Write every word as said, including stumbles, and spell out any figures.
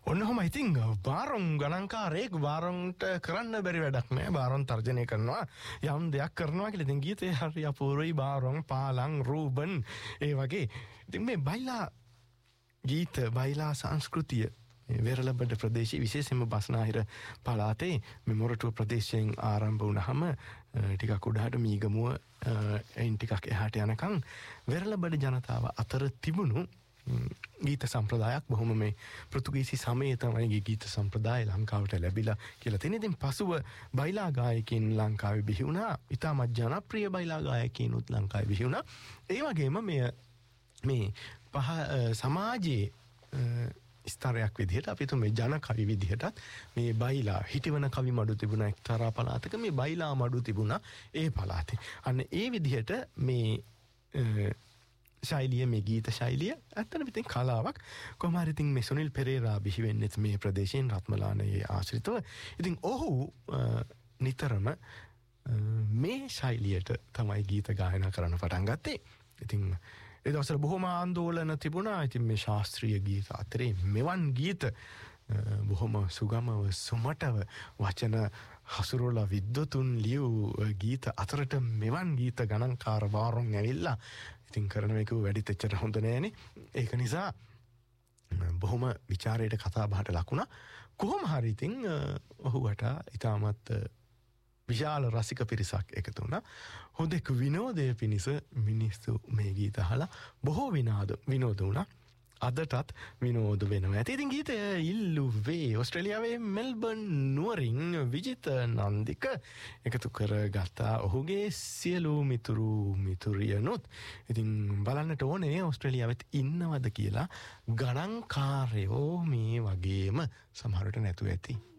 ඔන්නහම ඉතින් බාරොන් ගණන්කාරයෙක් බාරොන්ට කරන්න බැරි වැඩක් නෑ. බාරොන් තර්ජනය කරනවා යම් දෙයක් කරනවා කියලා. ඉතින් ගීතේ හරි අපූර්වයි. බාරොන් පාලං රූබන් ඒ වගේ. ඉතින් මේ බයිලා ගීත බයිලා සංස්කෘතිය වෙරළබඩ ප්‍රදේශයේ විශේෂයෙන්ම බස්නාහිර පළාතේ මේ මොරටුව ප්‍රදේශයෙන් ආරම්භ වුණාම ටිකක් උඩහට මීගමුව එයින් ටිකක් එහාට යනකම් වෙරළබඩ ජනතාව අතර තිබුණු ගීත සම්ප්‍රදායක් බොහොම මේ පෘතුගීසි සමයේ තමයි ගීත සම්ප්‍රදාය ලංකාවට ලැබිලා කියලා තියෙන. ඉතින් පසුව බයිලා ගායකයින් ලංකාවේ බිහි වුණා. ඉතාමත් ජනප්‍රිය බයිලා ගායකයිනුත් ලංකාවේ බිහි වුණා. ඒ වගේම මේ මේ පහ සමාජයේ ස්තරයක් විදිහට අපි තුමේ ජන කවි විදිහටත් මේ බයිලා හිටවන කවි මඩු තිබුණා එක්තරා පළාතක. මේ බයිලා මඩු තිබුණා ඒ පළාතේ. අන්න ඒ විදිහට මේ ශෛලිය මේ ගීත ශෛලිය ඇත්තටම ඉතින් කලාවක්. කොහොම හරි ඉතින් මේ සුනිල් පෙරේරා බිහි වෙන්නේ මේ ප්‍රදේශයෙන් රත්මලානයේ ආශ්‍රිතව. ඉතින් ඔහු නිතරම මේ ශෛලියට තමයි ගීත ගායනා කරන්න පටන් ගත්තේ. ඉතින් ඒ දවස්වල බොහොම ආందోලන තිබුණා. ඉතින් මේ ශාස්ත්‍රීය ගීත අතරේ මෙවන් ගීත බොහොම සුගමව සුමටව වචන හසුරුවලා විද්වතුන් ලියූ ගීත අතරට මෙවන් ගීත ගණන්කාර වාරොන් ඇවිල්ලා ඉතින් කරන එක වැඩිත් එච්චර හොඳ නෑනේ. ඒක නිසා බොහොම ਵਿਚාරයට කතා බහට ලකුණා. කොහොම හරි ඉතින් ඔහුට ඊටමත් විශාල රසික පිරිසක් එකතු වුණා. හොඳක් විනෝදය පිණිස මිනිස්සු මේ ගීත අහලා බොහෝ විනෝද විනෝද වුණා. අදටත් විනෝද වෙනවා. ඇති ඉතින් ගීතය ඉල්ලුවේ ඕස්ට්‍රේලියාවේ මෙල්බර්න් නුවරින් විජිත නන්දික එකතු කරගත්තා ඔහුගේ සියලු මිතුරු මිතුරියනුත්. ඉතින් බලන්නට ඕනේ ඕස්ට්‍රේලියාවෙත් ඉන්නවද කියලා. ගණන්කාරයෝ මේ වගේම සමහරට නැතුව ඇති.